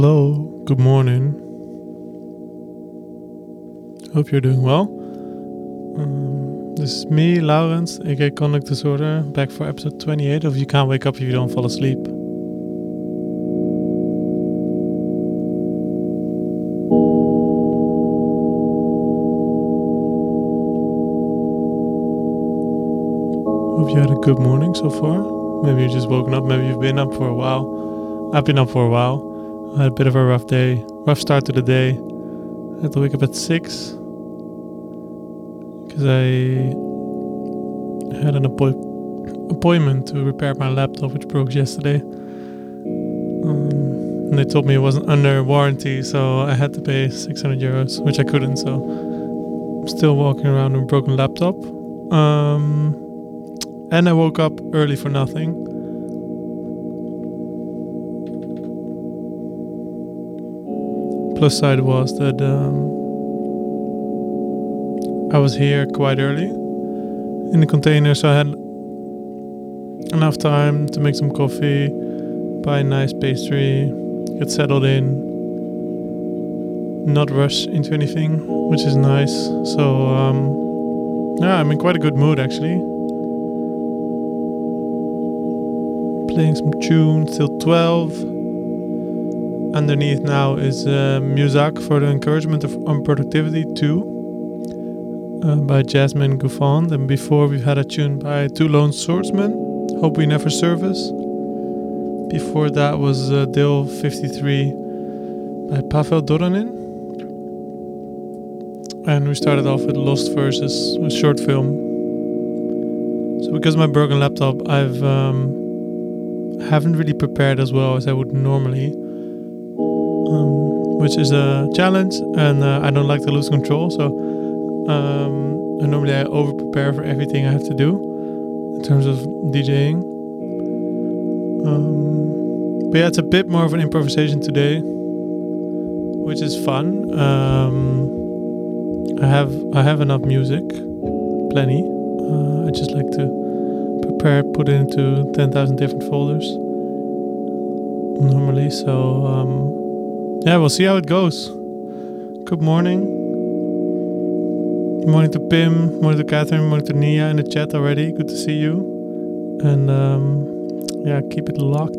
Hello, good morning. Hope you're doing well. This is me, Laurens, aka Conduct Disorder, back for episode 28 of You Can't Wake Up If You Don't Fall Asleep. Hope you had a good morning so far. Maybe you've just woken up, maybe you've been up for a while. I've been up for a while. I had a bit of a rough day, rough start to the day. I had to wake up at 6 because I had an appointment to repair my laptop, which broke yesterday. And they told me it wasn't under warranty, so I had to pay 600 euros, which I couldn't. So I'm still walking around with a broken laptop. And I woke up early for nothing. Plus side was that I was here quite early in the container, so I had enough time to make some coffee, buy a nice pastry, get settled in, not rush into anything, which is nice. So yeah, I'm in quite a good mood actually. Playing some tunes till 12. Underneath now is Muzak for the Encouragement on Productivity 2 by Jasmine Gouffand. And before we've had a tune by Two Lone Swordsmen, Hope We Never Service. Before that was Dil 53 by Pavel Doronin. And we started off with Lost Verses, a short film. So because of my broken laptop, haven't really prepared as well as I would normally. Which is a challenge, and I don't like to lose control, so normally I over prepare for everything I have to do in terms of DJing. But yeah, it's a bit more of an improvisation today, which is fun. I have enough music, plenty. I just like to prepare, put it into 10,000 different folders normally, so yeah, we'll see how it goes. Good morning. Good morning to Pim, good morning to Catherine, good morning to Nia in the chat already. Good to see you. And yeah, keep it locked.